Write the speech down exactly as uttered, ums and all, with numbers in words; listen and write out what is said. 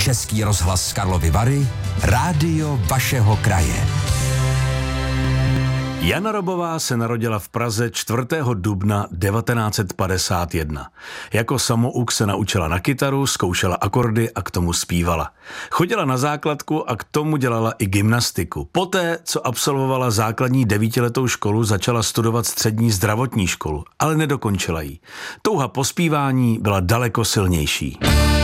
Český rozhlas Karlovy Vary, rádio vašeho kraje. Jana Robová se narodila v Praze čtvrtého dubna devatenáct set padesát jedna. Jako samouk se naučila na kytaru, zkoušela akordy a k tomu zpívala. Chodila na základku a k tomu dělala i gymnastiku. Poté, co absolvovala základní devítiletou školu, začala studovat střední zdravotní školu, ale nedokončila ji. Touha po zpívání byla daleko silnější.